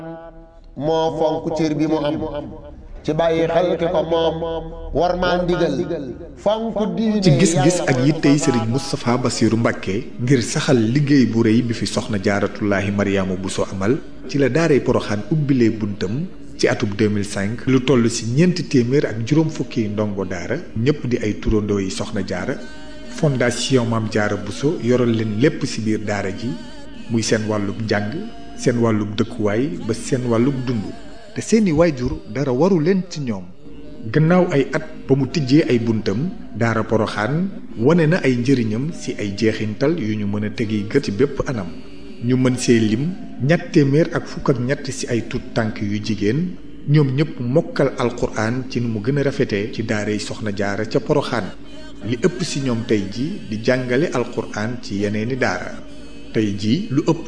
moo fonk cër bi mu am ci bàyyi xel ki ko moom war maa ndigal fonk diine ci gis-gis ak yittey sëriñ Moustapha Bassirou Mbacké ngir saxal liggéey bu rëy bi fi soxna jaaratullaahi Mariama Bousso amal ci la daaray Poroxaan ubbilee buntam ci atub 2005 lu toll ci 400 ak juróom fukki ndongo daara ñëpp di ay turandoo yi soxna jaara fondation Maam Jaara Bousso yoral leen lépp ci biir daara ji muy seen wàllub njàng seen wàllub dëkkuwaay ba seen wàllub dund te seeni waajur dara waru leen ci ñoom gannaaw ay at ba mu tijjee ay buntam daara Poroxaan wane na ay njëriñam ci ay jeexintal yu ñu mën a tegi gët ci bépp anam ñu mën see lim 253 ci ay tut tànk yu jigéen ñoom ñëpp mokkal alquran ci nu mu gën a rafetee ci daaray soxna jaara ca Poroxaan li ëpp ci ñoom tey ji di jàngale alquran ci yeneeni daara tey jii lu ëpp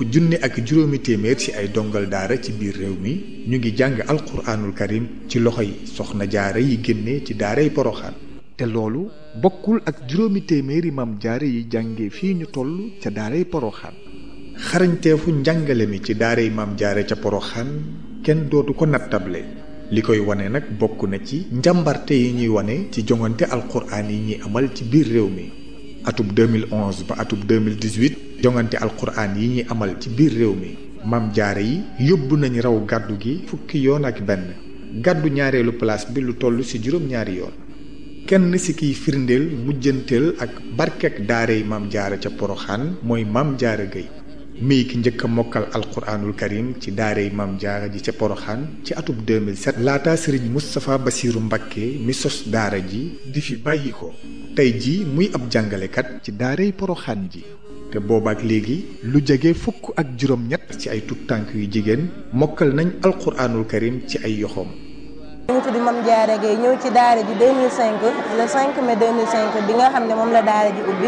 1,500 ci ay dongal daara ci biir réew mi ñu ngi jàng alquraanul karim ci loxoy soxna jaara yi génne ci daaray Poroxaan te loolu bokkul ak 200 maam jaara yi jànge fii ñu toll ca daaray Poroxaan xarañteefu njàngale mi ci daaray maam jaara ca Poroxaan kenn dootu ko nattable li koy wane nag bokk na ci njàmbarte yi ñuy wane ci jongante alquraan yi ñuy amal ci biir réew mi atub 2011 ba atub 2018 jongante alquraan yi ñuy amal ci biir réew mi maam jaara yi yóbbu nañ raw gàddu gi fukki yoon ak benn gàddu ñaareelu place bi lu toll ci juróom-ñaari yoon kenn ci kiy firndeel mujjanteel ak barkek daaray maam jaara ca Poroxaan mooy maam jaara Gueye mii ki njëkk a mokkal alquraanul karim ci daaray maam jaara ji ca Poroxaan ci atub 2007 laata sëriñ Moustapha Bassirou Mbacké mi sos daara ji di fi bàyyi ko tey ji muy ab jàngalekat ci daaray Poroxaan ji te boobaak léegi lu jege fukk ak juróom-ñett ci ay tut tànk yu jigéen mokkal nañ alquraanul karim ci ay yoxoom ñu tudd Mame Diarra Gueye ñëw ci daara ji 2005 le 5 mai 2005 bi nga xam ne moom la daara ji ubbi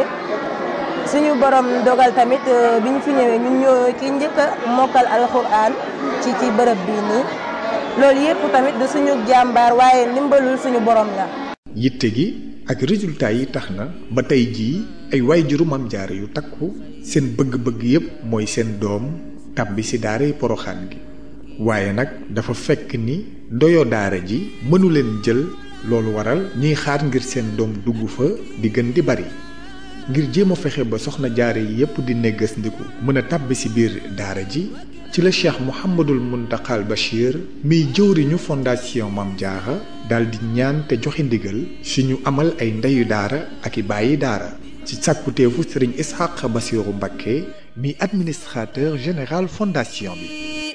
suñu borom dogal tamit bi ñu fi ñëwee ñun ñoo ki njëkk a mokkal alxuraan ci bërëb bii nii loolu yëpp tamit du suñu jàmbaar waaye ndimbalul suñu borom la. yitte gi ak résultat yi tax na ba tey jii ay waajuru Maam Jaara yu takku seen bëgg-bëgg yépp mooy seen doom tàbbi ci daaray Poroxaan gi waaye nag dafa fekk ni doyo daara ji mënu leen jël loolu waral ñuy xaar ngir seen doom dugg fa di gën di bari ngir jéem a fexe ba soxna jaara yi yépp di neggas ndiku mën a tàbbi ci biir daara ji ci la Cheikh Mouhamadul Mountakhal Bachir miy jëwriñu fondation Maam Jaara daal di ñaan te joxe ndigal si ñu amal ay ndeyu daara ak i bàyyi daara ci sàkkuteefu sëriñ Ishaq Bassirou Mbacké mi administrateur général fondation bi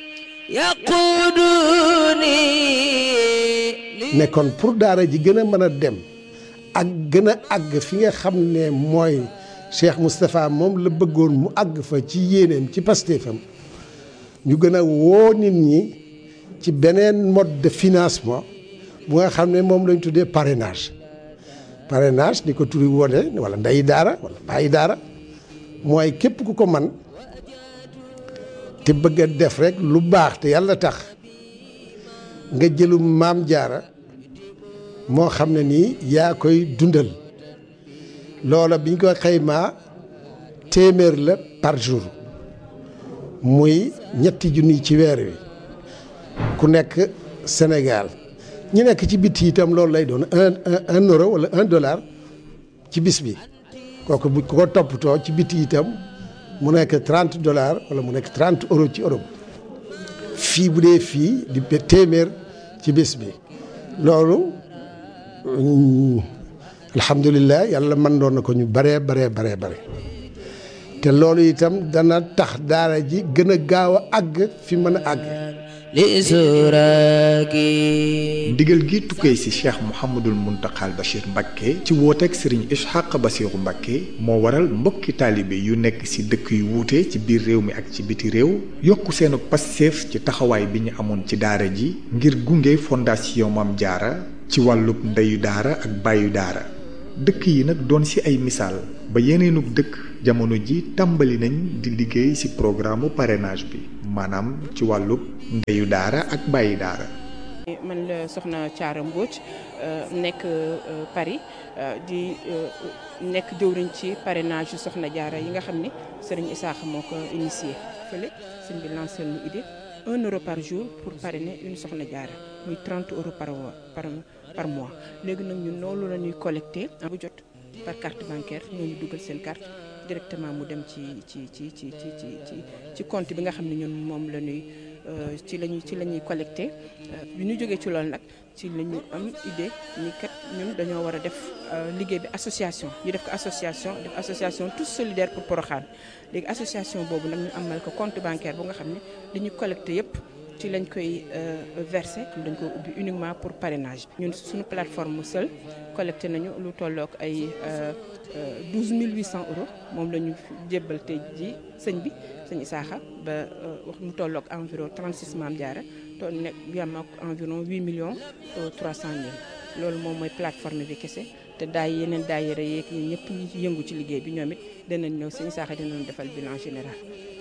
nekkoon pour daara ji gën a mën a dem ak gën a àgg fi nga xam ne mooy Cheikh Moustapha moom la bëggoon mu àgg fa ci yéeneem ci pastéefam ñu gën a woo nit ñi ci beneen mode de financement bu nga xam ne moom lañ tuddee parrainage ni ko turi wone wala ndeyi daara wala bàyyi daara mooy képp ku ko man te bëgg a def rek lu baax te yàlla tax nga jëlum Maam Jaara moo xam ne nii yaa koy dundal loola biñ ko xaymaa téeméer la par jour muy 3 junni ci weer wi ku nekk Sénégal ñi nekk ci biti itam loolu lay doon un euro wala $1 ci bis bi kooku bu ko toppatoo ci biti itam mu nekk $30 wala mu nekk €30 ci Europe fii bu dee fii di téeméer ci bis bi loolu alhamdulilah yàlla mën doon na ko ñu bare te loolu itam dana tax daara ji gën a gaaw a àgg fi mën a àgg. ndigal gi tukkee ci Cheikh Mouhamadul Mountakhal Bachir Mbacké ci wooteeg Serigne Ishaq Bassirou Mbacké moo waral mbokki taalibe yu nekk ci dëkk yu wuute ci biir réew mi ak ci biti réew yokku seenu passeef ci taxawaay bi ñu amoon ci daara ji ngir gunge fondation Maam Jaara ci wàllub ndeyu daara ak bàyyu daara dëkk yi nag doon ci ay misaal ba yeneenug dëkk jamono ji tàmbali nañ di liggéey ci programme parrainage bi maanaam ci wàllub ndeyu daara ak bàyyi daara. man la soxna Thiara Mbodj nekk Paris di nekk jëwriñ ci parrainage yu soxna jaara yi nga xam ne sëriñ Isaaxa moo ko initié fële sëñ bi lancé lu idée 1 euro par jour pour parrainer une soxna jaara muy 30 euros par mois léegi nag ñun loolu la ñuy collecté bu jot par carte bancaire ñooñu dugal seen carte directement mu dem ci compte bi nga xam ne ñun moom la ñuy ci la ñuy collecté bi ñu jógee ci loolu nag ci la ñu am idée ni kat ñun dañoo war a def liggéey bi association ñu def ko association tous solidaires pour Porokhane léegi association boobu nag ñu amal ko compte bancaire bu nga xam ne dañuy collecté yëpp ci lañ koy versé dañ ko ubbi uniquement pour parrainage ñun suñu plateforme seul collecté nañu lu tollook ay 12 800 euros moom la ñu jébbal tey ji sëñ Isaaxa ba wax mu tollook environ 36 Maam Jaara toll nekk yam ak environ 8 millions 300 mille loolu moom mooy plateforme bi kese te yeneen daayira yeeg ñi ñëpp ñi yëngu ci liggéey bi ñoom it danañ ñëw sëñ Isaaxa dinañ defal bilan général.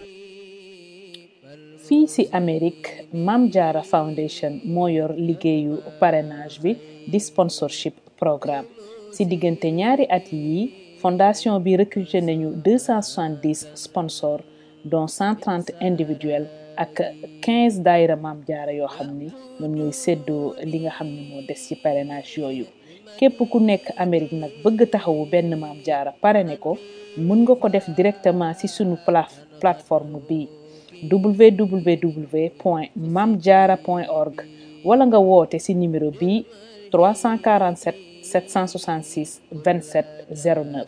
fii ci Amérique Maam Jaara Foundation moo yor liggéeyu parrainage bi di sponsorship programme ci diggante ñaari at yi fondation bi recruté nañu 270 sponsors dont 130 individuels ak 15 daayira Maam Jaara yoo xam ni ñoom ñooy séddoo li nga xam ne moo des ci parrainage yooyu képp ku nekk Amérique nag bëgg taxawu benn Maam Jaara parrainé ko mën nga ko def directement ci sunu plateforme bi www.mamdiara.org wala nga woote ci numéro bi 347 766 27 09.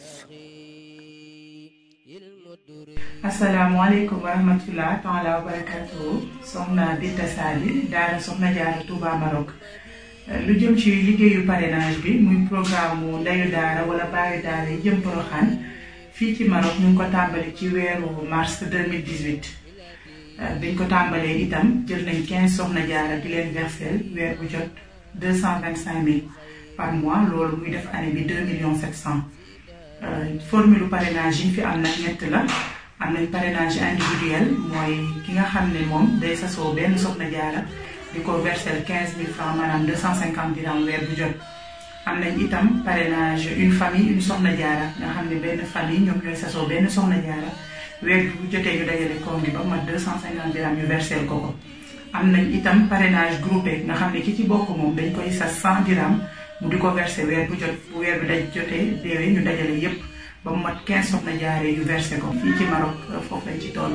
asalaamaaleykum wa rahmatulah taala wa barakatuhu soxna Binta Sali daara soxna Jaara Touba Maroc lu jëm ci liggéeyu parrainage bi muy programme mu ndeyu daara wala baayu daara yi jëm Porokhane fii ci Maroc ñu ngi ko tàmbali ci weeru mars 2018 biñ ko tàmbalee itam jël nañ 15 soxna jaara di leen versel weer bu jot 225 000 par mois loolu muy def année bi 2 700 000 formule parrainage yi fi am nag ñett la am nañ parrainage individuel mooy ki nga xam ne moom day sasoo benn soxna jaara di ko versel 15 000 francs maanaam 250 dirham weer bu jot am nañ itam parrainage une famille une soxna jaara nga xam ne benn famille ñoom ñooy sasoo benn soxna jaara weer bu jotee ñu dajale koom gi ba mat 250 dirham ñu versel ko. am nañ itam parrainage groupé nga xam ne ki ci bokk moom dañ koy sas 100 dirham mu di ko versé weer bu jot bu weer bi daj jotee deewee ñu dajale yépp ba mu mat 15 soxna jaaree yu versé ko fii ci Maroc foofu lañ ci toll.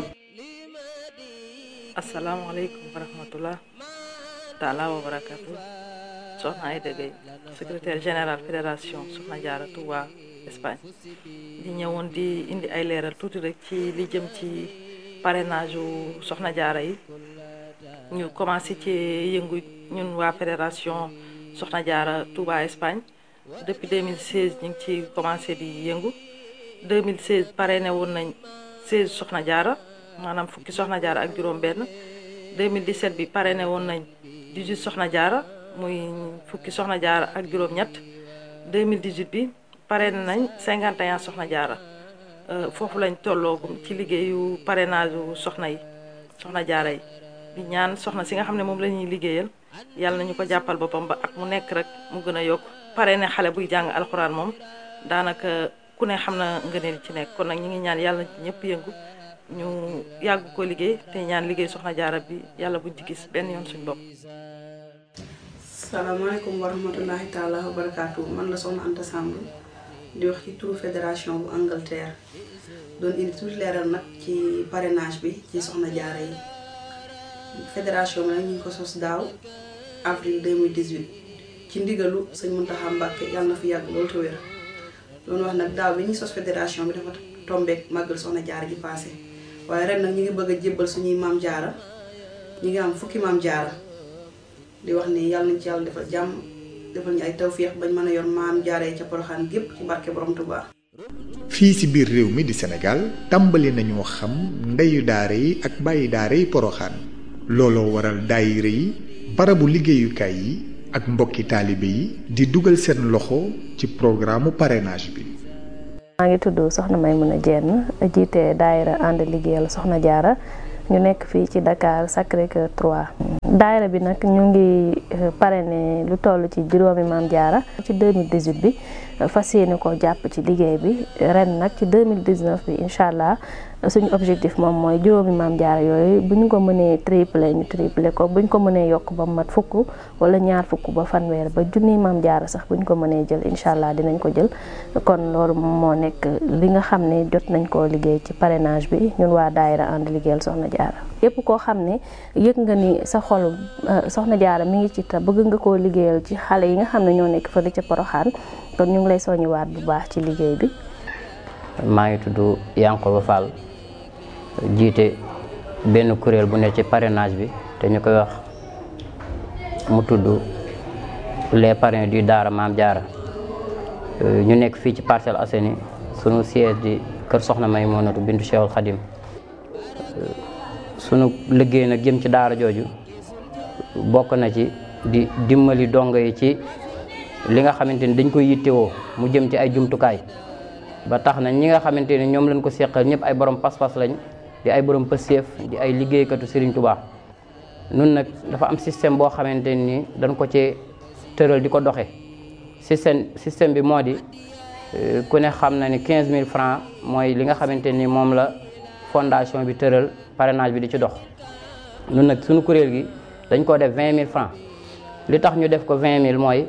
asalaamaaleykum wa rahmatullah taala wa barakatu soxna Aïda Gueye secrétaire général fédération soxna jaara Touba Espagne di ñëwoon di indi ay leeral tuuti rek ci li jëm ci parrainage yu soxna jaara yi ñu commencé ci yëngu ñun waa fédération soxna jaara Touba Espagne depuis 2016 ñu ngi ci commencé di yëngu 2016 parrainé woon nañ 16 soxna jaara maanaam fukki soxna jaara ak juróom benn 2017 bi parrainé woon nañ 18 soxna jaara muy fukki soxna jaara ak juróom ñett 2018 bi parrainé nañ 51 soxna jaara foofu lañ tolloogum ci liggéeyu parrainage soxna yi soxna jaara yi di ñaan soxna si nga xam ne moom la ñuy liggéeyal yàlla nañu ko jàppal boppam ba ak mu nekk rek mu gën a yokk parrainé xale buy jàng alxuraan moom daanaka ku ne xam na ngëneel ci nekk kon nag ñu ngi ñaan yàlla na ci ñëpp yëngu ñu yàgg ko liggéey te ñaan liggéey soxna jaara bi yàlla buñ ci gis benn yoon suñu bopp. salaamaaleykum wa rahmatullahi taala wa barakaatu man la soxna Anta Samb di wax ci turu fédération bu Angleterre doon indi tuuti leeral nag ci parrainage bi ci soxna jaara yi fédération bi nag ñu ngi ko sos daaw avril 2018 ci ndigalu sëñ Muntaxa Mbàkke yàlla na fi yàgg loolu te wér doon wax nag daaw bi ñuy sos fédération bi dafa tombeek màggal soxna jaara ji passé waaye ren nag ñu ngi bëgg a jébbal suñuy maam jaara ñu ngi am fukki maam jaara di wax ni yàlla nañ ci yàlla defal jàmm defal ñu ay tawféex bañ mën a yor maam jaaree ca Porokhane gépp ci barke borom Touba. fii ci biir réew mi di Sénégal tàmbali nañoo xam ndeyu daara yi ak bàyyi daara yi Porokhane looloo waral daayira yi barabu liggéeyukaay yi ak mbokki taalibe yi di dugal seen loxo ci programme parrainage bi. maa ngi tudd Soxna Maymuna Jenn jiite daayira ànd liggéeyal Soxna Jaara ñu nekk fii ci Dakar Sacré-Cœur 3. daayira bi nag ñu ngi parrainé lu toll ci juróomi maam jaara ci 2018 bi fas yéene ko jàpp ci liggéey bi ren nag ci 2019 bi incha allah suñu objectif moom mooy juróomi maam jaara yooyu bu ñu ko mënee tripler ñu tripler ko bu ñu ko mënee yokk ba mat fukk wala ñaar fukk ba fanweer ba junniy maam jaara sax bu ñu ko mënee jël incha allah dinañ ko jël kon loolu moo nekk li nga xam ne jot nañ koo liggéey ci parrainage bi ñun waa daayira ànd liggéeyal soxna jaara yépp koo xam ne yëg nga ni sa xol soxna jaara mi ngi ci te bëgg nga koo liggéeyal ci xale yi nga xam ne ñoo nekk fële ca Poroxaan kon ñu ngi lay soññiwaat bu baax ci liggéey bi. maa ngi tudd Yankoba Fall jiite benn kuréel bu ne ci parrainage bi te ñu koy wax mu tudd les parrains du daara Maam Jaara ñu nekk fii ci Parcelles Assainies sunu siège di kër Soxna Maymunatu bintu Cheikhul Khadim sunu liggéey nag jëm ci daara jooju bokk na ci di dimbali dongo yi ci li nga xamante ni dañ koy yittewoo mu jëm ci ay jumtukaay ba tax na ñi nga xamante ni ñoom lañ ko seqal ñëpp ay borom pas-pas lañ di ay borom pëseef di ay liggéeykatu Serigne Touba nun nag dafa am système boo xamante ni dañ ko ci tëral di ko doxe système bi moo di ku ne xam na ni 15 000 francs mooy li nga xamante ni moom la fondation bi tëral parrainage bi di ci dox nun nag suñu kuréel gi dañ ko def 20 000 francs li tax ñu def ko 20 000 mooy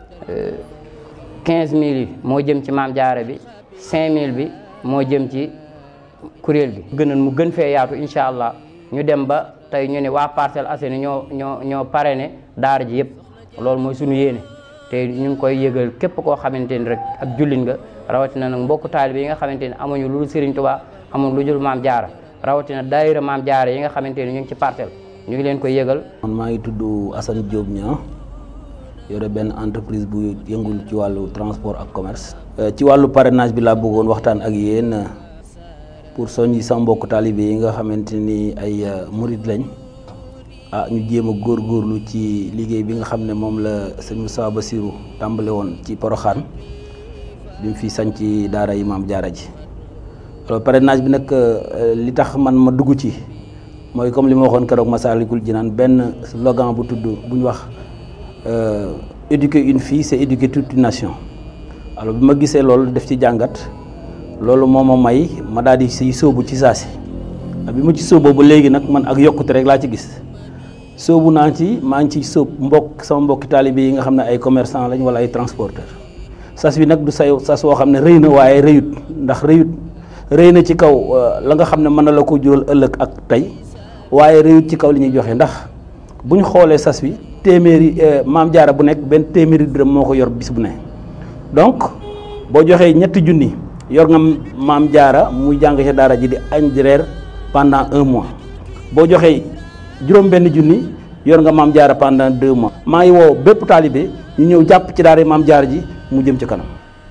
15 000 yi moo jëm ci maam jaara bi 5 000 bi moo jëm ci kuréel gi gënoon mu gën fee yaatu incha allah ñu dem ba tey ñu ne waa Parcelles Assainies ñoo parrainé daara ji yëpp loolu mooy suñu yéene te ñu ngi koy yëgal képp koo xamante ni rek ab jullit nga rawatina nag mbokku taalibe yi nga xamante ni amuñu lu dul Serigne Touba amuñu lu dul maam jaara rawatina daayira maam jaara yi nga xamante ni ñu ngi ci Parcelles ñu ngi leen koy yëgal. man maa ngi tudd Assane Diop Niang yore benn entreprise bu yëngul ci wàllu transport ak commerce. ci wàllu parrainage bi laa bëggoon waxtaan ak yéen pour soññi sama mbokku taalibe yi nga xamante ni ay murid lañ ñu jéem a góorgóorlu ci liggéey bi nga xam ne moom la sëñ Moussa Bassirou tàmbale woon ci Poroxaan bi mu fi sañ ci daara yi maam jaara ji. alors parrainage bi nag li tax man ma dugg ci mooy comme li ma waxoon keroog Massalikul Jinaan benn slogan bu tudd bu ñu wax éduquer une fille c'est éduquer toute une nation. alors bi ma gisee loolu def ci jàngat loolu moo ma may ma daal di siy sóobu ci saasi bi ma ci sóoboo ba léegi nag man ak yokkute rek laa ci gis sóobu naa ci maa ngi ci sóob sama mbokki taalibe yi nga xam ne ay commerçant lañ wala ay transporteur sas bi nag du sas woo xam ne rëy na waaye rëyut ndax rëy na ci kaw la nga xam ne mën na la ko jural ëllëg ak tey waaye rëyut ci kaw li ñuy joxe ndax bu ñu xoolee sas bi téeméeri maam jaara bu nekk benn téeméeri dërëm moo ko yor bis bu ne donc boo joxee 3 junni yor nga maam jaara muy jàng ci daara ji di añ di reer pendant 1 mois boo joxee juróom-benn junni yor nga maam jaara pendant 2 mois. maa ngi woo bépp taalibe ñu ñëw jàpp ci daara maam jaara ji mu jëm ci kanam.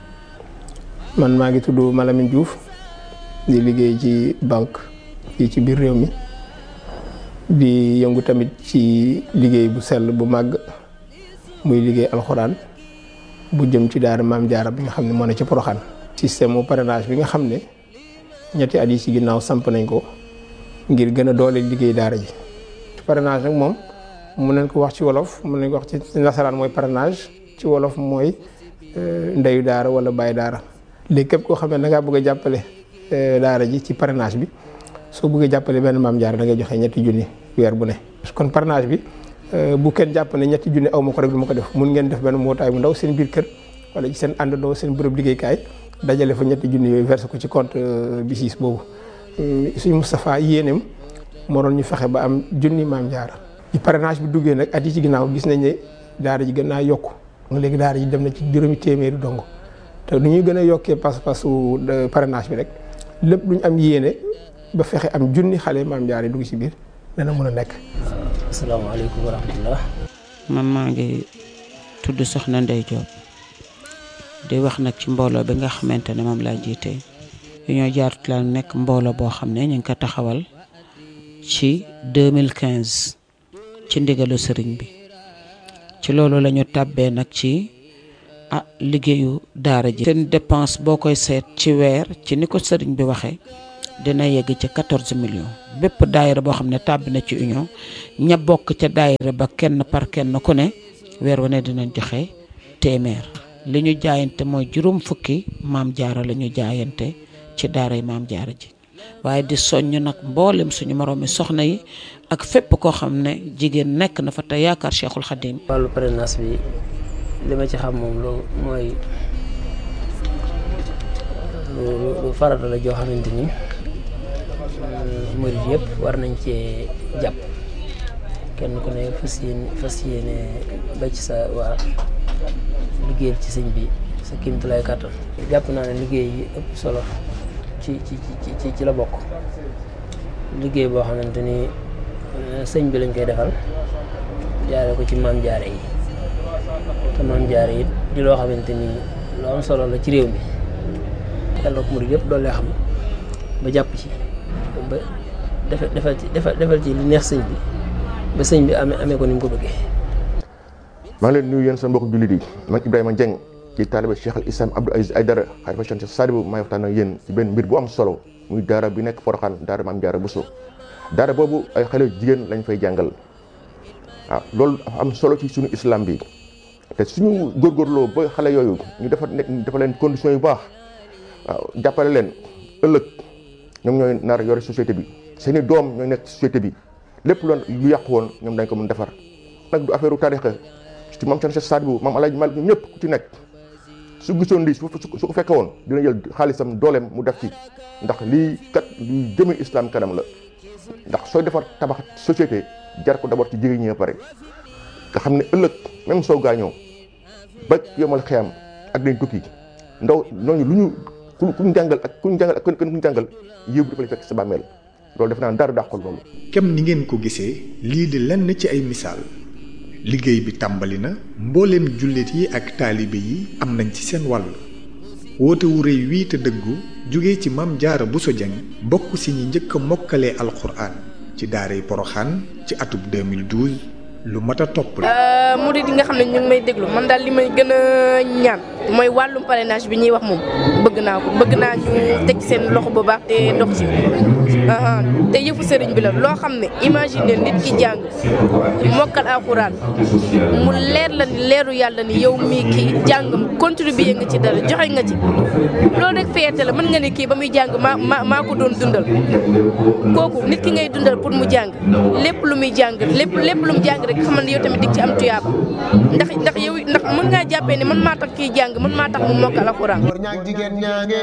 man maa ngi tudd Malamine Diouf di liggéey ci banque fii ci biir réew mi di yëngu tamit ci liggéey bu sell bu màgg muy liggéey alxuraan bu jëm ci daara maam jaara bi nga xam ne moo ne ci Poroxaan. système mu parrainage bi nga xam ne ñetti at yi ci ginnaaw samp nañ ko ngir gën a doole liggéey daara ji. parrainage nag moom mun nañ ko wax ci wolof mun nañ ko wax ci nasaraan mooy parrainage ci wolof mooy ndeyu daara wala bàyyi daara. léegi képp koo xam ne da ngaa bëgg a jàppale daara ji ci parrainage bi soo bëggee jàppale benn maam jaara da ngay joxe 3 junni weer bu ne. kon parrainage bi bu kenn jàpp ne 3 junni aw ma ko rek du ma ko def mun ngeen def benn mbootaay bu ndaw seen biir kër wala ci seen àndandoo seen bërëb liggéeykaay dajale fa 3 junni yooyu versé ko ci compte BICIS boobu. suñu Moustapha yéeneem moo doon ñu fexe ba am junni maam jaara. ci parrainage bi duggee nag at yi ci ginnaaw gis nañ ne daara ji gën naa yokku léegi daara ji dem na ci juróomi téeméeri dongo te nu ñuy gën a yokkee pas-pasu parrainage bi rek lépp lu ñu am yéene ba fexe am junni xale maam jaara yi dugg ci biir dana mën a nekk. asalaamaaleykum wa rahmatullah. man maa ngi tudd Soxna Ndey Diop di wax nag ci mbooloo bi nga xamante ne moom laa jiite ñoo jaarut la nekk mbooloo boo xam ne ñu ngi ko taxawal ci 2015 ci ndigalu sëriñ bi ci loolu la ñu tàbbee nag ci liggéeyu daara ji. seen dépense boo koy seet ci weer ci ni ko sëriñ bi waxee dina yegg ci 14 millions bépp daayira boo xam ne tàbbi na ci union ña bokk ca daayira ba kenn par kenn ku ne weer wu ne dinañ joxe téeméer li ñu jaayante mooy juróom fukki maam jaara la ñu jaayante ci daara yi maam jaara ji waaye di soññ nag mboolem suñu moroomi soxna yi ak fépp koo xam ne jigéen nekk na fa te yaakaar Cheikhul Khadim. wàllu parrainage bi li ma ci xam moom loolu mooy lu farata la joo xamante ni murid yëpp war nañ cee jàpp kenn ku ne fas yéene ba ci sa waa liggéeyal ci sëñ bi sa kéemtulaay kàttan. jàpp naa ne liggéey yi ëpp solo ci la bokk liggéey boo xamante ni sëñ bi lañ koy defal jaare ko ci maam jaare yi te maam jaare yi di loo xamante ni lu am solo la ci réew mi yàlla ko murid yëpp doole xam ba jàpp ci ba defal ci li neex sëñ bi ba sëñ bi amee ko ni mu ko bëggee. maa ngi leen nuyu yéen seen mbokku jullit yi man Ibrahima Dieng ci taaliba Cheikh al Islam Abdou Aziz Aïdara xalifa Cheikh Sadibou maay waxtaan ak yéen ci benn mbir bu am solo muy daara bi nekk Porokhane daara Maam Jaara Bousso daara boobu ay xale jigéen lañ fay jàngal waaw loolu dafa am solo ci suñu islam bi te suñu góorgóorloo ba xale yooyu ñu dafa leen conditions yu baax waaw jàppale leen ëllëg ñoom ñooy nar yore société bi seeni doom ñooy nekk société bi lépp lu yàqu woon ñoom dañ ko mën defar nag du affaire u tarixa ci maam Cheikh Sadibou maam Alaaji Malik ñoom ñëpp ku ci nekk su gisoon lii su ko fekke woon dina jël xaalisam dooleem mu def ci ndax lii kat luy jëme islam kanam la ndax sooy defar tabax société jar ko d'abord ci jigéen ñi pare nga xam ne ëllëg même soo gaañoo ba yomal xeyam ak dañ tukki ndaw ñooñu lu ñu ku ñu jàngal ak ku ñu jàngal yëw bi dafa lay fekk sa bàmmeel loolu def naa dara dàqul loolu. kem ni ngeen ko gisee lii di lenn ci ay misaal liggéey bi tàmbali na mbooleem jullit yi ak taalibe yi am nañ ci seen wàll woote wu rëy wii te dëggu jóge ci Maam Jaara Bousso Dieng bokk si ñi njëkk a mokkalee alxuraan ci daaray Porokhane ci atub 2012 lu mat a topp la. murid yi nga xam ne ñu ngi may déglu man daal li may gën a ñaan mooy wàllum parrainage bi ñuy wax moom bëgg naa ñu teg seen loxo bu baax te dox ci te yëfu sëriñ bi la loo xam ne imagine nit ki jàng mokkal alxuraan mu leer la ni leeru yàlla ni yow mii kii jàngam contribuer nga ci dara joxe nga ci loolu rek fierté la mën nga ne kii ba muy jàng maa ko doon dundal kooku nit ki ngay dundal pour mu jàng lépp lu muy jàng lépp lu mu jàng rek xamal ne yow tamit dig ci am tuyaaba ndax mën ngaa jàppee ne man maa tax kii jàng man maa tax mu mokkal alxuraan. ñaag jigéen ñaange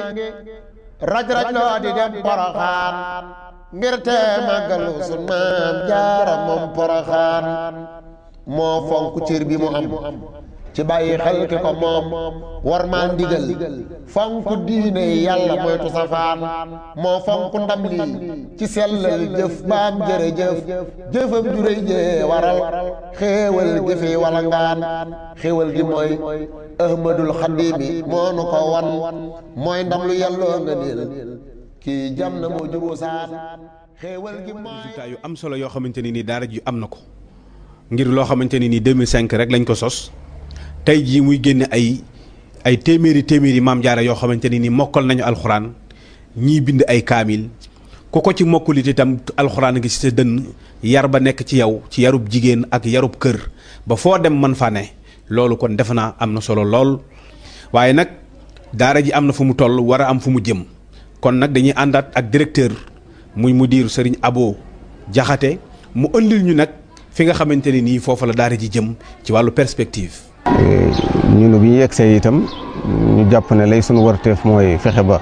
raj loo di dem Porokhane ngir te màggalu sun maam jaara moom Porokhane moo fonk cër bi mu am ci bàyyi xel ki ko moom war maa ndigal fonk diine yàlla moytu safaan moo fonk ndam lii ci sellal jëf baam jërëjëf jëfam ju rëy jee waral xéewal gi fi wala ngaan xéewal gi mooy ahmadul xadimi moo nu ko wan mooy ndam lu yàlloo nga niil kii jam na moo juboo saan xéewal gi mooy résultat yu am solo yoo xamante ni nii daara ji am na ko ngir loo xamante ni nii 2005 rek lañ ko sos tey jii muy génne ay téeméeri maam jaara yoo xamante ni nii mokkal nañu alxuraan ñii bind ay kaamil ku ko ci mokkulit itam alxuraan ngi ci sa dënn yar ba nekk ci yow ci yarub jigéen ak yarub kër ba foo dem man fa ne loolu kon defe naa am na solo lool waaye nag daara ji am na fu mu toll war a am fu mu jëm kon nag dañuy àndaat ak directeur muy mudir Serigne Abo Jaxate mu ëndil ñu nag fi nga xamante ne nii foofu la daara ji jëm ci wàllu perspective. ñun bi ñu yegsee itam ñu jàpp ne lay sunu warteef mooy fexe ba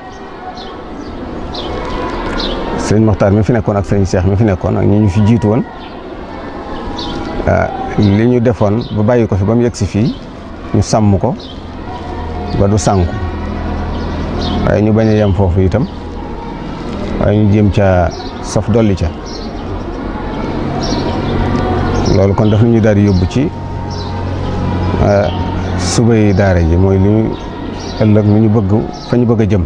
sëriñ Moxtaar mi fi nekkoon ak sëriñ Cheikh mi fi nekkoon ak ñi ñu fi jiitu woon li ñu defoon ba bàyyi ko fi ba mu yegsi fii ñu sàmm ko ba du sànku waaye ñu bañ a yem foofu itam waaye ñu jéem ca saf dolli ca loolu kon daf ñu daal di yóbbu ci subay daara ji mooy li ñu ëllëg lu ñu bëgg fa ñu bëgg a jëm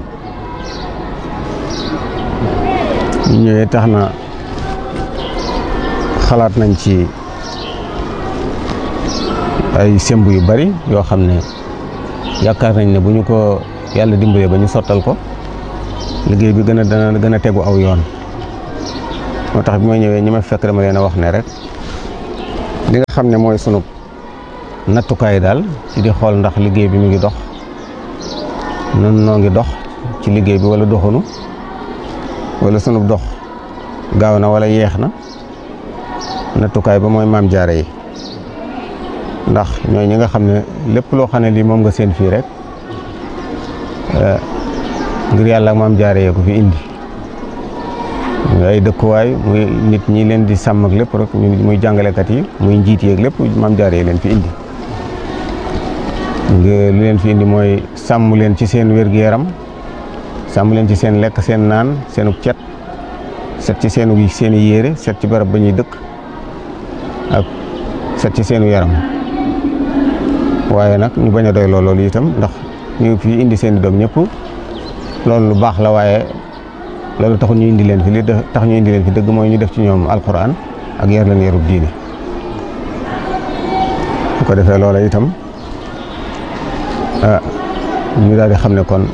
ñu ñëwee tax na xalaat nañ ci ay semb yu bari yoo xam ne yaakaar nañ ne bu ñu ko yàlla dimbalee ba ñu sottal ko liggéey bi dana gën a tegu aw yoon moo tax bi ma ñëwee ñi ma fekk dama leen a wax ne rek li nga xam ne mooy sunu nattukaay daal ci di xool ndax liggéey bi mu ngi dox nun noo ngi dox ci liggéey bi wala doxunu wala sunu dox gaaw na wala yeex na. nattukaay ba mooy maam jaara yi ndax ñooy ñi nga xam ne lépp loo xam ne lii moom nga seen fii rek ngir yàlla ak maam jaara yee ko fi indi muy ay dëkkuwaay muy nit ñi leen di sàmm ak lépp rek muy jàngalekat yi muy njiit yeeg lépp maam jaara yi leen fi indi lu leen fi indi mooy sàmm leen ci seen wér-gu-yaram sàmm leen ci seen lekk seen naan seenu cet set ci seeni yére set ci barab ba ñuy dëkk ak set ci seenu yaram waaye nag ñu bañ a doy loolu itam ndax ñu fi indi seen i doom ñëpp loolu lu baax la waaye loolu taxul ñu indi leen fi li tax ñu indi leen fi dëgg mooy ñu def ci ñoom alquran ak yar leen yarub diine bu ko defee loola itam ñu daal di xam ne kon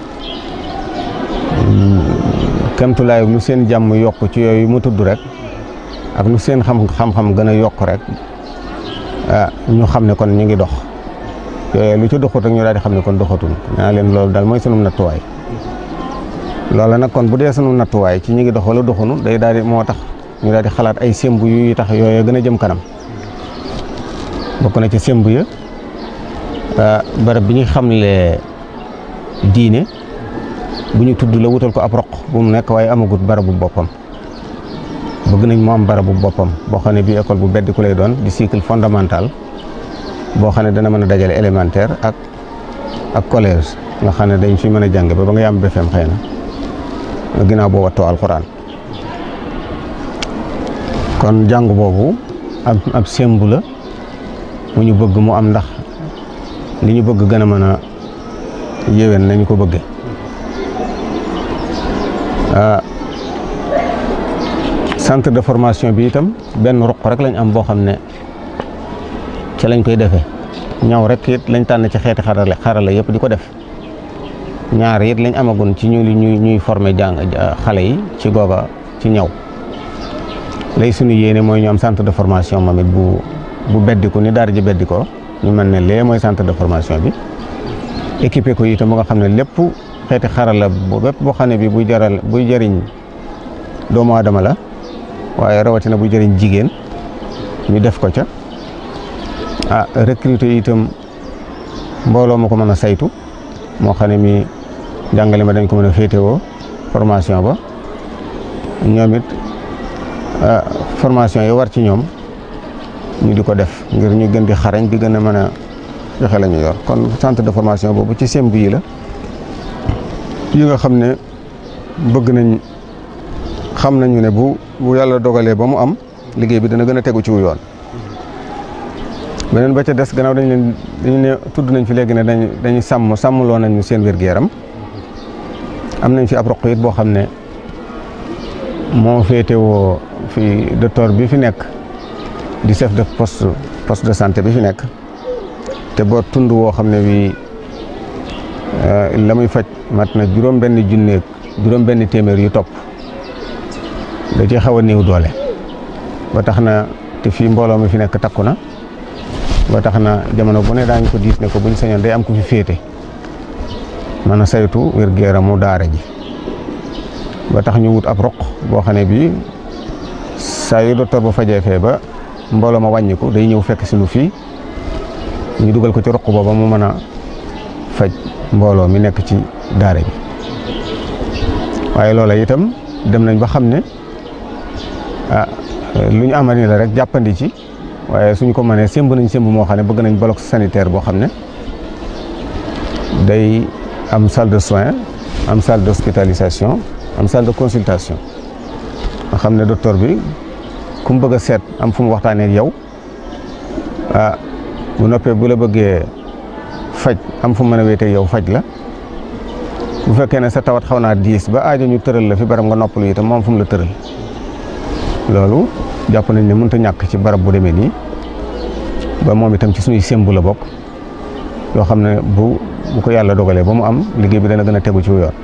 kemtulaay lu seen jàmm yokk ci yooyu mu tudd rek ak lu seen xam-xam gën a yokk rek ñu xam ne kon ñu ngi dox yooyu lu ci doxut rek ñu daal di xam ne kon doxatul naa leen loolu daal mooy sunu nattuwaay loola nag kon bu dee sunu nattuwaay ci ñu ngi dox wala doxunu day daal di moo tax ñu daal di xalaat ay semb yu tax yooyu gën a jëm kanam bokk na ci semb ya barab bi ñu xamle diine bu ñu tudd la wutal ko ab roq bu mu nekk waaye amagut barabu boppam bëgg nañ mu am barabu boppam boo xam ne bii école bu beddi ku lay doon di cycle fondamental boo xam ne dana mën a dajale élémentaire ak collège nga xam ne dañ fi mën a jàng ba nga yam BFEM xëy na ginnaaw boo wattoo alxuraan kon jàng boobu ab sembu la mu ñu bëgg mu am ndax li ñu bëgg gën a mën a yéwén nañu ko bëgge centre de formation bi itam benn ruq rek lañ am boo xam ne ci lañ koy defee ñaw rek it lañ tànn ci xeeti xarala yëpp di ko def ñaar it lañ amagun ci ñuy former xale yi ci googa ci ñaw lay suñu yéene mooy ñu am centre de formation moom it bu beddiku ni daara ji beddikoo ñu mën ne lee mooy centre de formation bi équipé ko itam ba nga xam ne lépp xeeti xarala bépp boo xam ne bi buy jëriñ doomu aadama la waaye rawatina buy jëriñ jigéen ñu def ko ca recruter itam mbooloo ma ko mën a saytu moo xam ne mi jàngale ma dañ ko mën a féetewoo formation ba ñoom it formation yi war ci ñoom ñu di ko def ngir ñu gën di xarañ di gën a mën a joxe la ñu yor kon centre de formation boobu ci semb yi la yi nga xam ne bëgg nañ xam nañu ne bu yàlla dogalee ba mu am liggéey bi dana gën a tegu ci wu yoon beneen ba ca des gannaaw dañu ne tudd nañ fi léegi ne dañuy sàmmloo nañu seen wér-gu-yaram am nañ fi ab roq it boo xam ne moo féetewoo fi docteur bi fi nekk di chef de poste de santé bi fi nekk te boo tund woo xam ne bii la muy faj mat na juróom-benn téeméer yu topp da ci xaw a néew doole ba tax na te fii mbooloo mi fi nekk takku na ba tax na jamono bu ne daañu ko diis ne ko buñ sañoon day am ku fi féete mën a saytu wér-gu-yaramu daara ji ba tax ñu wut ab roq boo xam ne bii saa yu docteur ba fajee fee ba mbooloo ma wàññiku day ñëw fekk si nu fii ñu dugal ko ci roq booba mu mën a faj mbooloo mi nekk ci daara bi waaye loola itam dem nañ ba xam ne lu ñu amani la rek jàppandi ci waaye suñ ko mënee sémb nañ sémb moo xam ne bëgg nañ bloc sanitaire boo xam ne day am salle de soins am salle d'hospitalisation am salle de consultation nga xam ne docteur bi ku mu bëgg a seet am fu mu waxtaanee ak yow bu noppee bu la bëggee faj am fu mu mën a wéetee yow faj la bu fekkee ne sa tawat xaw naa diis ba aajo ñu tëral la fi barab nga noppalu itam moom fu mu la tëral loolu jàpp nañ ne mënut a ñàkk ci barab bu demee nii ba moom itam ci suñuy sémbu la bokk yoo xam ne bu ko yàlla dogalee ba mu am liggéey bi dana gën a tegu ci yoon.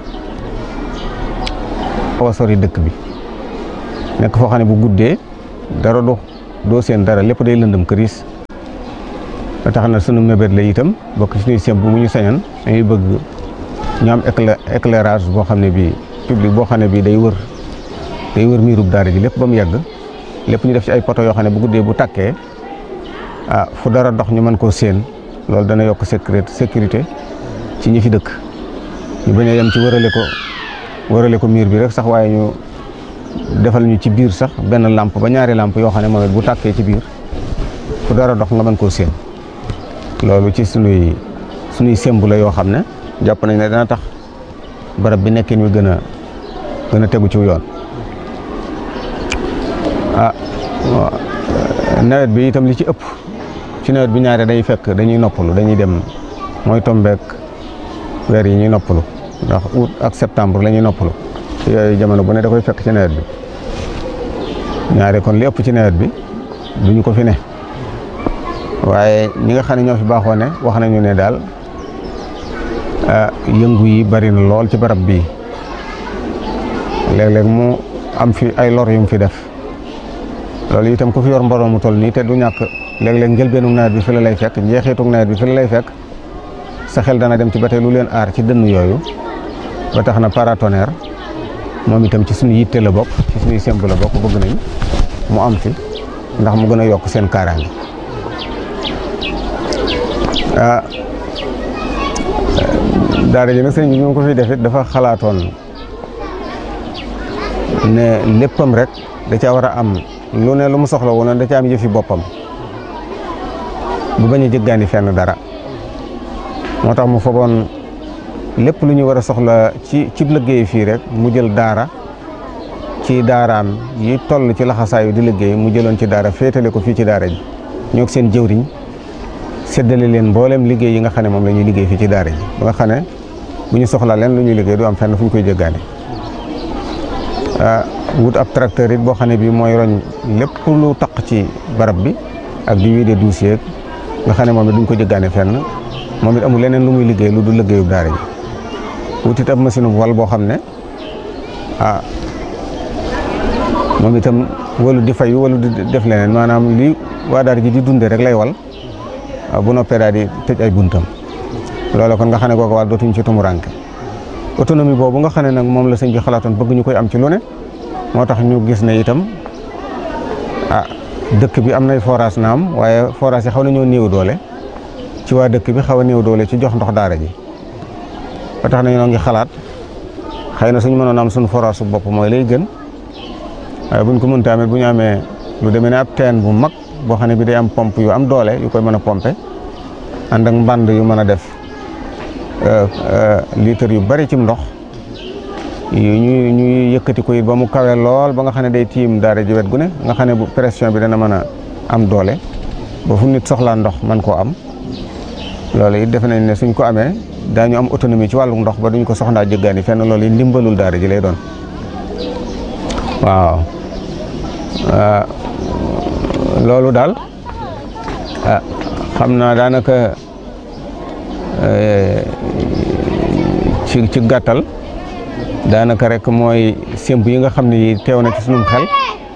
xaw a sori dëkk bi nekk foo xam ne bu guddee dara doo seen dara lépp day lëndëm këriis ba tax na sunu mébét la itam bokk ci suñuy semb bu ñu sañoon dañuy bëgg ñu am éclairage boo xam ne bii public boo xam ne bii day wër miirub daara ji lépp ba mu yegg lépp ñu def ci ay poto yoo xam ne bu guddee bu tàkkee fu dara dox ñu mën koo séen loolu dana yokk sécurité ci ñi fi dëkk ñu bañ a yem ci wërale ko miir bi rek sax waaye ñu defal ñu ci biir sax benn lampe ba ñaari lampe yoo xam ne moom it bu tàkkee ci biir fu dara dox nga mën koo séen loolu ci sunuy semb la yoo xam ne jàpp nañ ne dana tax barab bi nekkin wi gën a tegu ci yoon. Nawet bi itam li ci ëpp ci nawet bi ñaare day fekk dañuy noppalu dañuy dem mooy tombeek weer yi ñuy noppalu ndax août ak septembre la ñuy noppalu yooyu jamono bu ne da koy fekk ci nawet bi ñaare kon li ëpp ci nawet bi duñu ko fi ne waaye ñi nga xam ne ñoo fi baaxoo ne wax nañu ne daal yëngu yi bari na lool ci barab bii léeg-léeg mu am fi ay lor yu mu fi def loolu itam ku fi yor mbooloo mu toll nii te du ñàkk léeg-léeg njëlbeenu nawet bi fi la lay fekk njeexitu nawet bi fi la lay fekk sa xel dana dem ci ba tey lu leen aar ci dënn yooyu ba tax na paratonnerre moom itam ci suñu yitte la bokk ci suñuy semb la bokk bëgg nañ mu am fi ndax mu gën a yokk seen kaaraange daara ji nag sëñ bi ñu ko fi def it dafa xalaatoon ne léppam rek da caa war a am lu ne lu mu soxla woon da caa am yëfi boppam bu bañ a jëggaani fenn dara moo tax mu fogoon lépp lu ñu war a soxla ci liggéey fii rek mu jël daara ci daaraam yi toll ci laxasaayu di liggéey mu jëloon ci daara féetale ko fii ci daara ji ñoo seen jëwriñ séddale leen mboolem liggéey yi nga xam ne moom la ñuy liggéey fii ci daara ji ba nga xam ne bu ñu soxla leen lu ñuy liggéey du am fenn fu ñu koy jëggaane wut ab tracteur it boo xam ne bii mooy roñ lépp lu taq ci barab bi ak di wiide dossier nga xam ne moom it duñ ko jëggaane fenn moom it amul leneen lu muy liggéey lu du liggéeyub daara ji wut it ab machine bu wal boo xam ne moom itam walu di fayu walu di def leneen maanaam li waa daara ji di dunde rek lay wal bu noppee daal di tëj ay buntam loolu kon nga xam ne kooku wàll dootuñ ci tumuranke autonomie boobu nga xam ne nag moom la sëñ bi xalaatoon bëgg ñu koy am ci lu ne moo tax ñu gis ne itam dëkk bi am nay forage naam waaye forage yi xaw nañoo néew doole ci waa dëkk bi xaw a néew doole ci jox ndox daara ji ba tax na ñoo ngi xalaat xëy na suñu mënoon am suñu forage su bopp mooy lay gën waaye buñ ko mënta amee bu ñu amee lu demee ne ab teen bu mag boo xam ne bi day am pompe yu am doole yu koy mën a pompe ànd ak mbànd yu mën a def litre yu bari ci ndox ñuy yëkkati ko it ba mu kawe lool ba nga xam ne day tiim daara ji wet gu ne nga xam ne bu pression bi dana mën a am doole ba fu nit soxlaa ndox man koo am loolu it defe nañ ne suñ ko amee daañu am autonomie ci wàllu ndox ba duñ ko soxlaa jëggaani fenn loolu it ndimbalul daara ji lay doon waaw loolu daal xam naa daanaka ci gàttal daanaka rek mooy sémb yi nga xam ne teew na ci sunum xel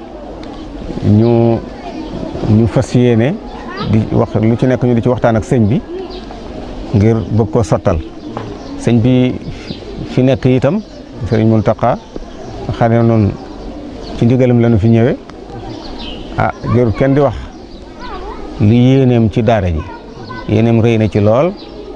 ñu fas yéene di wax lu ci nekk ñu di ci waxtaan ak sëñ bi ngir bëgg koo sottal sëñ bi fi nekk itam sëriñ Muntaxa xam ne noonu ci ndigalam la ñu fi ñëwee jërul kenn di wax li yéeneem ci daara ji yéeneem rëy na ci lool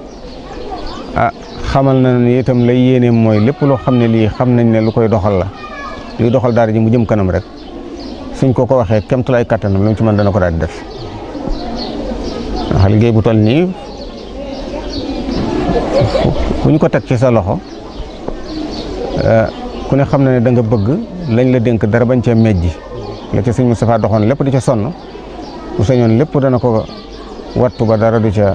xamal na ni itam lay yéeneem mooy lépp loo xam ne lii xam nañ ne lu koy doxal la luy doxal daara ji mu jëm kanam rek suñ ko waxee kemtulaay kattanam lu mu ci mën dana ko daal di def ndax liggéey bu toll nii bu ñu ko teg ci sa loxo ku ne xam na ne da nga bëgg lañ la dénk dara bañ cee mejji la ca sëñ Moustapha doxoon lépp di ca sonn bu sañoon lépp dana ko wattu ba dara du ca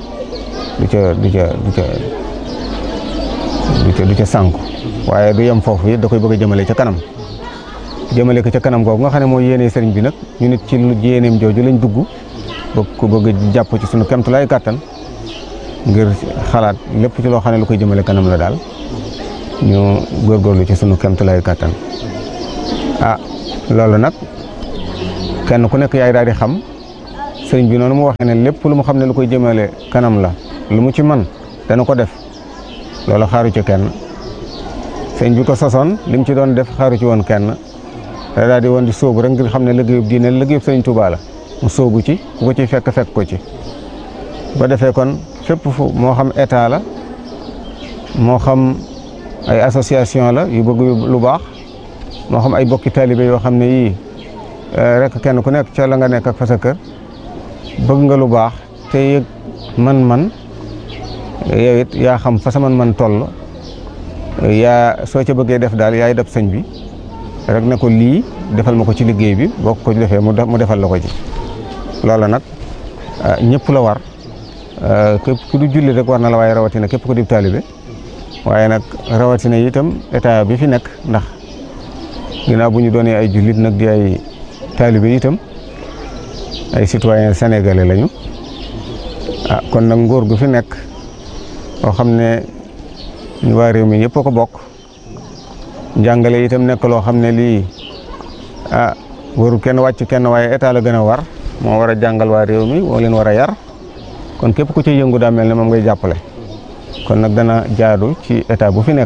sànku waaye du yem foofu it da koy bëgg a jëmale ca kanam jëmale ko ca kanam googu nga xam ne mooy yéene sëriñ bi nag ñu nit ci lu yéeneem jooju lañ dugg bëgg jàpp ci sunu kemtulaay kàttan ngir xalaat lépp ci loo xam ne lu koy jëmale kanam la daal ñu góorgóorlu ci sunu kemtulaay kàttan loolu nag kenn ku nekk yaay daal di xam sëriñ bi noonu mu waxee ne lépp lu mu xam ne lu koy jëmale kanam la lu mu ci man dana ko def loolu xaaru ci kenn sëriñ bi ko sosoon li mu ci doon def xaaru ci woon kenn da daal di woon di sóobu rek ngir xam ne liggéeyub diine liggéeyub sëriñ Tuubaa la mu sóobu ci ku ko ci fekk ko ci ba defee kon fépp fu moo xam état la moo xam ay association la yu bëgg lu baax moo xam ay bokki taalibe yoo xam ne yii rek kenn ku nekk ca la nga nekk ak fa sa kër bëgg nga lu baax te yëg man yow it yaa xam fa sa man toll yaa soo ca bëggee def daal yaay def sëñ bi rek ne ko lii defal ma ko ci liggéey bi boo ko defee mu defal la ko ci loola nag ñëpp la war képp ku du julli rek war na la waaye rawatina képp ku di taalibe waaye nag rawatina itam état bi fi nekk ndax ginnaaw bu ñu doonee ay jullit nag di ay taalibe itam ay citoyen sénégalais lañu kon nag nguur gu fi nekk boo xam ne ñu waa réew mi yëpp a ko bokk njàngale itam nekk loo xam ne lii warul kenn wàcc kenn waaye état la gën a war moo war a jàngal waa réew mi moo leen war a yar kon képp ku ci yëngu daa mel ne moom ngay jàppale kon nag dana jaadu ci état bu fi nekk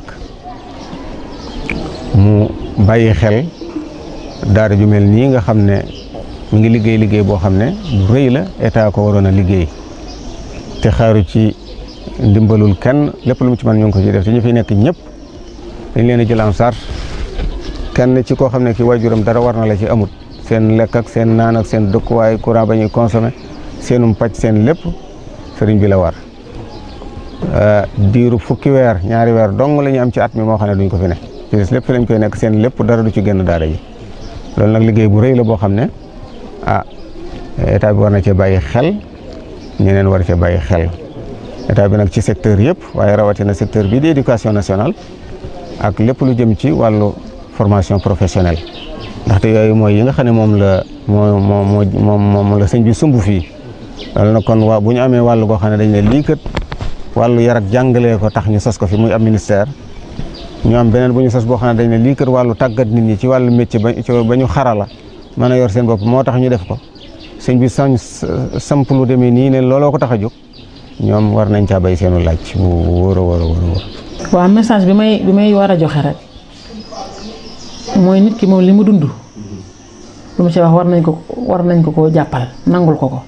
mu bàyyi xel daara ju mel nii nga xam ne mu ngi liggéey boo xam ne bu rëy la état ko waroon a liggéey te xaaru ci ndimbalul kenn lépp lu mu ci mën ñu ngi ko ci def te ñu fi nekk ñëpp dañ leen a jël en charge kenn ci koo xam ne ki waajuram dara war na la ci amut seen lekk ak seen naan ak seen dëkkuwaay courant ba ñuy consommé seenum pàcc seen lépp sëriñ bi la war diiru fukki weer ñaari weer dong la ñu am ci at mi moo xam ne duñ ko fi ne ci lépp fi lañ koy nekk seen lépp dara du ci génn daara ji loolu nag liggéey bu rëy la boo xam ne état bi war na cee bàyyi xel ñeneen war cee bàyyi xel état bi nag ci secteur yëpp waaye rawatina secteur bii di éducation nationale ak lépp lu jëm ci wàllu formation professionnelle ndaxte yooyu mooy yi nga xam ne moom la sëñ bi sumb fii loolu nag kon bu ñu amee wàllu goo xam ne dañ ne lii kat wàllu yar ak jàngalee ko tax ñu sos ko fi muy am ministère ñu am beneen bu ñu sos boo xam ne dañ ne lii kat wàllu tàggat nit ñi ci wàllu métier ba ñu xarala mën a yor seen bopp moo tax ñu def ko sëñ bi samp lu demee nii ne looloo ko tax a jóg ñoom war nañ caa bay seenu laaj bu wóor a wóor a wóor. waaw message bi may war a joxe rek mooy nit ki moom li mu dund lu mu ci wax war nañ ko koo jàppal nangul ko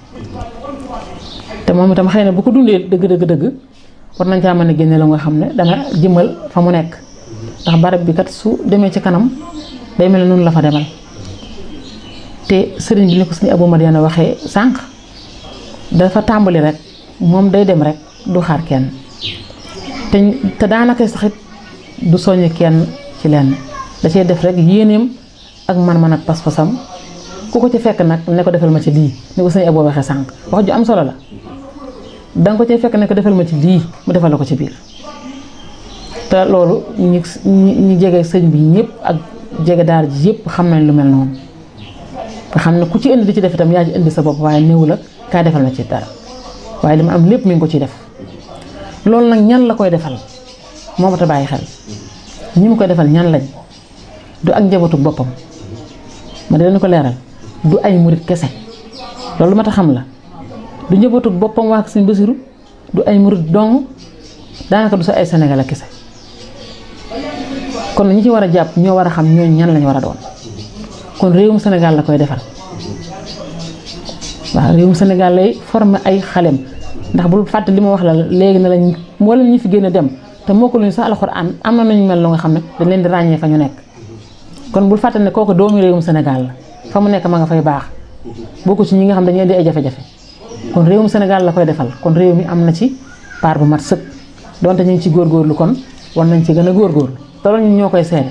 te moom itam xëy na bu ko dundee dëgg war nañ caa mën a génne la nga xam ne dana jëmal fa mu nekk ndax barab bi kat su demee ci kanam day mel ne noonu la fa demal te sëriñ bi ni ko sëriñ Abou Madiana waxee sànq dafa tàmbali rek moom day dem rek du xaar kenn te daanaka saxit du soññ kenn ci lenn da cee def rek yéeneem ak man-man ak pas-pasam ku ko ci fekk nag ne ko defal ma ci lii ni ko sëriñ Abou waxee sànq wax ju am solo la danga ko cee fekk ne ko defal ma ci lii mu defal la ko ci biir te loolu ñi jege sëñ bi ñëpp ak jege daara ji yëpp xam nañ lu mel noonu nga xam ne ku ci indi di ci def itam yaa ci indi sa bopp waaye néew la kaa defal na ci dara waaye li ma am lépp mi ngi ko ciy def loolu nag ñan la koy defal moo mat a bàyyi xel ñi mu koy defal ñan lañ du ak njabootu boppam ma dinañ ko leeral du ay murit kese loolu mat a xam la du njabootu boppam waa Sëñ Basiru du ay murit dong daanaka du sa ay Sénégal kese kon ñi ci war a jàpp ñoo war a xam ñooñu ñan lañ war a doon kon réewum Sénégal la koy defal waaw réewum Sénégal lay former ay xalem ndax bul fàtte li ma wax la léegi ne lañ moo leen ñu fi génn dem te moo ko luñu sax alxuraan am na nañu mel lu nga xam ne dañ leen di ràññee fa ñu nekk kon bul fàtte ne kooku doomu réewum Sénégal la fa mu nekk ma nga fay baax bokku ci ñi nga xam dañu leen di ay jafe-jafe kon réewum Sénégal la koy defal kon réew mi am na ci part bu mat sëkk donte ñu ngi ci góorgóorlu kon war nañ ci gën a góorgóorlu te loolu ñun ñoo koy seede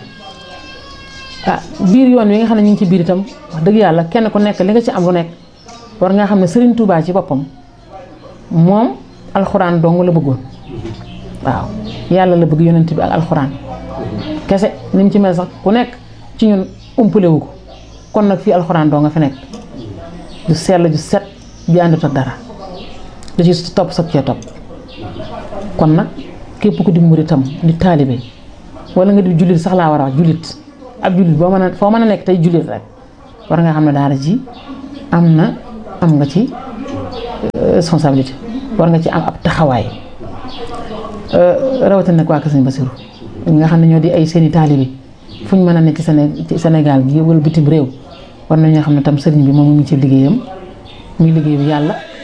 biir yoon wi nga xam ne ñu ngi ci biir itam wax dëgg yàlla kenn ku nekk li nga ci am lu nekk war nga xam ne Serigne Touba ci boppam moom alxuraan dong la bëggoon waaw yàlla la bëgg yonent bi ak alxuraan kese ni mu ci mel sax ku nekk ci ñun umpale wu ko kon nag fii alxuraan dong nga fi nekk du sell ju set bi àndut ak dara da ci topp soog cee topp kon nag képp ku di muritam di taalibe wala nga di jullit sax laa war a wax jullit ab jullit foo mën a nekk tey jullit rek war nga xam ne daara ji am nga ci responsabilité war nga ci am ab taxawaay rawatina nag waa Kër Sëñ Basiru ñi nga xam ne ñoo di ay seeni taalibe fu ñu mën a ne ci Sénégal gi wala bitim réew war nañoo xam ne tam sëriñ bi moom mu ngi ci liggéeyam muy liggéeyu yàlla